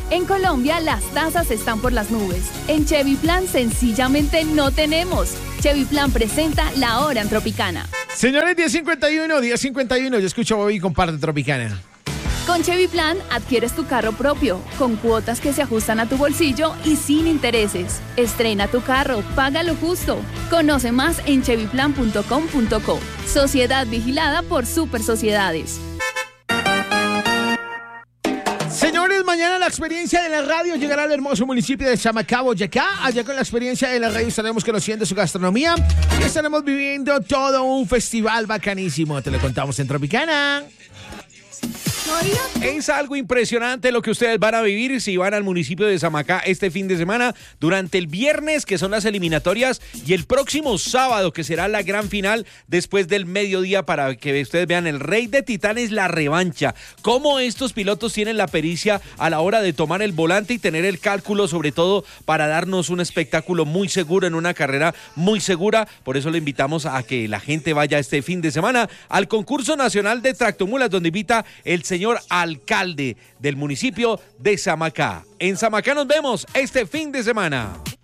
En Colombia las tasas están por las nubes. En Chevy Plan sencillamente no tenemos. Chevy Plan presenta La Hora en Tropicana. Señores, 10:51, yo escucho a Bobby y comparte Tropicana. Con Chevy Plan adquieres tu carro propio, con cuotas que se ajustan a tu bolsillo y sin intereses. Estrena tu carro, paga lo justo. Conoce más en chevyplan.com.co. Sociedad vigilada por Super Sociedades. Señores, mañana la experiencia de la radio llegará al hermoso municipio de Samacá, Boyacá. Allá con la experiencia de la radio estaremos conociendo su gastronomía y estaremos viviendo todo un festival bacanísimo. Te lo contamos en Tropicana. Es algo impresionante lo que ustedes van a vivir si van al municipio de Samacá este fin de semana, durante el viernes, que son las eliminatorias, y el próximo sábado, que será la gran final después del mediodía, para que ustedes vean el Rey de Titanes, la revancha. Cómo estos pilotos tienen la pericia a la hora de tomar el volante y tener el cálculo, sobre todo para darnos un espectáculo muy seguro en una carrera muy segura. Por eso le invitamos a que la gente vaya este fin de semana al concurso nacional de tractomulas, donde invita el señor alcalde del municipio de Samacá. En Samacá nos vemos este fin de semana.